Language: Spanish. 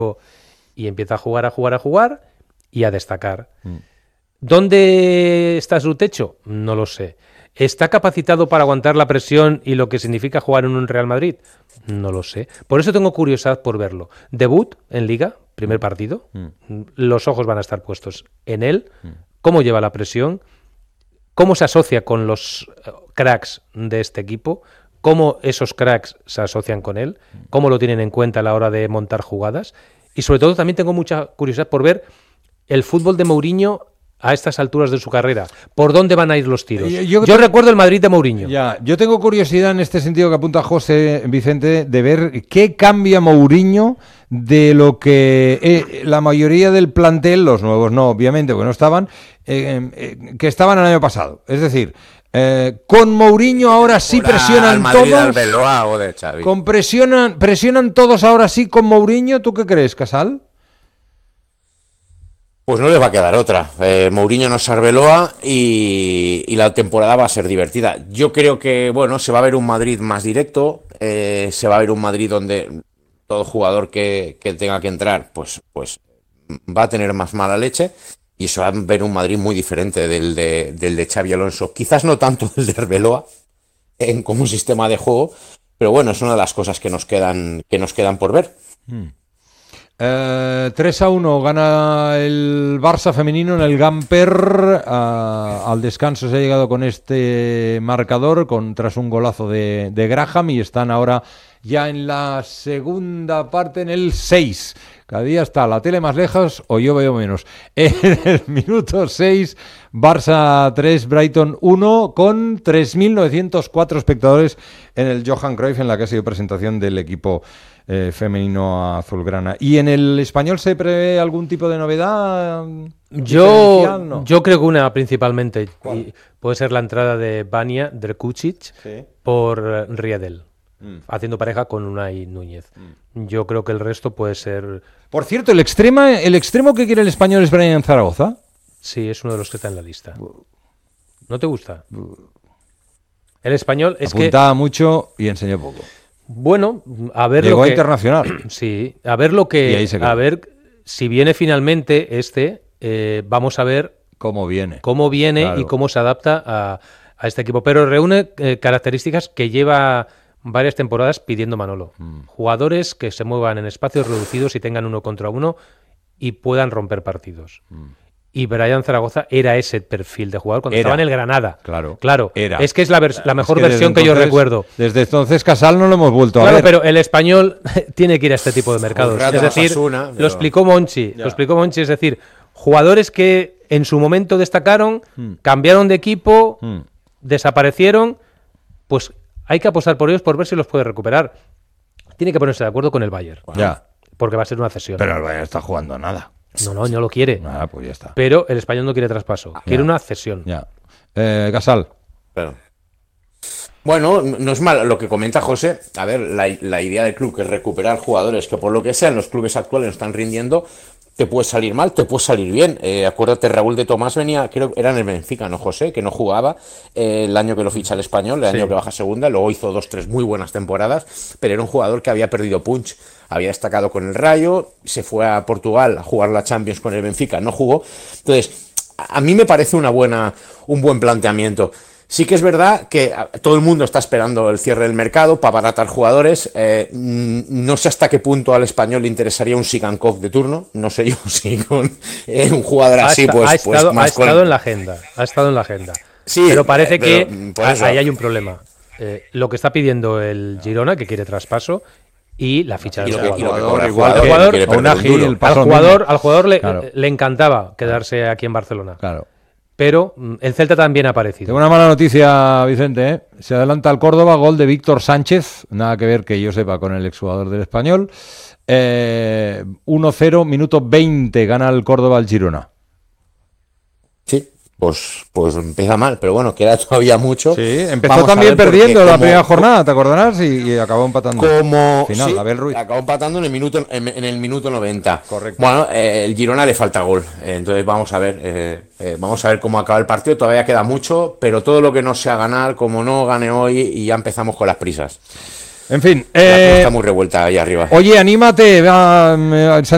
y empieza a jugar y a destacar. ¿Dónde está su techo? No lo sé. ¿Está capacitado para aguantar la presión y lo que significa jugar en un Real Madrid? No lo sé. Por eso tengo curiosidad por verlo. Debut en Liga, primer partido. Los ojos van a estar puestos en él. ¿Cómo lleva la presión? ¿Cómo se asocia con los cracks de este equipo? ¿Cómo esos cracks se asocian con él? ¿Cómo lo tienen en cuenta a la hora de montar jugadas? Y sobre todo también tengo mucha curiosidad por ver el fútbol de Mourinho a estas alturas de su carrera. ¿Por dónde van a ir los tiros? Yo recuerdo el Madrid de Mourinho. Ya, yo tengo curiosidad en este sentido que apunta José Vicente de ver qué cambia Mourinho de lo que la mayoría del plantel, los nuevos no, obviamente, porque no estaban, que estaban el año pasado. Es decir, con Mourinho ahora sí presionan todos. Presionan todos ahora sí con Mourinho. ¿Tú qué crees, Casal? Pues no les va a quedar otra. Mourinho no es Arbeloa y la temporada va a ser divertida. Yo creo que, bueno, se va a ver un Madrid más directo, se va a ver un Madrid donde todo jugador que tenga que entrar, pues va a tener más mala leche y se va a ver un Madrid muy diferente del de Xabi Alonso. Quizás no tanto el de Arbeloa como sistema de juego, pero bueno, es una de las cosas que nos quedan por ver. 3-1 gana el Barça femenino en el Gamper. Al descanso se ha llegado con este marcador tras un golazo de Graham y están ahora ya en la segunda parte, en el 6. Cada día está la tele más lejos o yo veo menos. En el minuto 6, Barça 3, Brighton 1, con 3.904 espectadores en el Johan Cruyff, en la que ha sido presentación del equipo femenino azulgrana. ¿Y en el Español se prevé algún tipo de novedad? Yo creo que una principalmente puede ser la entrada de Vania Drekučić por Riedel, haciendo pareja con Unai Núñez. Yo creo que el resto puede ser... Por cierto, ¿el extremo que quiere el Español es Brian Zaragoza? Sí, es uno de los que está en la lista. ¿No te gusta? El Español es apuntaba mucho y enseñó poco. Bueno, a ver llegó lo que... a internacional. Sí, a ver lo que... A ver si viene finalmente vamos a ver... Cómo viene. Claro. Y cómo se adapta a este equipo. Pero reúne características que lleva varias temporadas pidiendo Manolo. Jugadores que se muevan en espacios reducidos y tengan 1 contra 1 y puedan romper partidos. Y Brian Zaragoza era ese perfil de jugador cuando estaba en el Granada. Claro. Es que es la mejor versión que yo recuerdo. Desde entonces Casal no lo hemos vuelto a ver. Claro, pero el Español tiene que ir a este tipo de mercados. Es decir, lo explicó Monchi. Es decir, jugadores que en su momento destacaron, cambiaron de equipo, desaparecieron, pues hay que apostar por ellos por ver si los puede recuperar. Tiene que ponerse de acuerdo con el Bayern. Ya. Porque va a ser una cesión. Pero el Bayern está jugando nada. No lo quiere. Pues ya está. Pero el Español no quiere traspaso, quiere una cesión. Ya. Casal. Bueno, no es mal lo que comenta José. A ver, la idea del club, que es recuperar jugadores que por lo que sea en los clubes actuales no están rindiendo. Te puede salir mal, te puede salir bien. Acuérdate, Raúl de Tomás venía, creo que era en el Benfica, ¿no, José? Que no jugaba el año que lo ficha el Español, el año que baja segunda. Luego hizo 2-3 muy buenas temporadas, pero era un jugador que había perdido punch. Había destacado con el Rayo, se fue a Portugal a jugar la Champions con el Benfica, no jugó. Entonces, a mí me parece un buen planteamiento. Sí que es verdad que todo el mundo está esperando el cierre del mercado para abaratar jugadores. No sé hasta qué punto al Español le interesaría un Sigankov de turno. No sé yo si con un jugador así ha estado en la agenda. Sí, pero parece que ahí hay un problema. Lo que está pidiendo el Girona, que quiere traspaso, y la ficha del jugador. Al jugador le encantaba quedarse aquí en Barcelona. Claro. Pero el Celta también ha aparecido. Tengo una mala noticia, Vicente. Se adelanta al Córdoba, gol de Víctor Sánchez. Nada que ver, que yo sepa, con el exjugador del Español. 1-0, minuto 20, gana el Córdoba al Girona. Sí, pues empieza mal, pero bueno, queda todavía mucho. Sí, empezó también perdiendo la primera jornada, ¿te acordarás? Y acabó empatando. Final, sí, Abel Ruiz. Acabó empatando en el minuto 90. Correcto. Bueno, el Girona le falta gol. Entonces vamos a ver cómo acaba el partido. Todavía queda mucho, pero todo lo que no sea ganar, como no gane hoy, y ya empezamos con las prisas. En fin. La cosa está muy revuelta ahí arriba. Oye, anímate.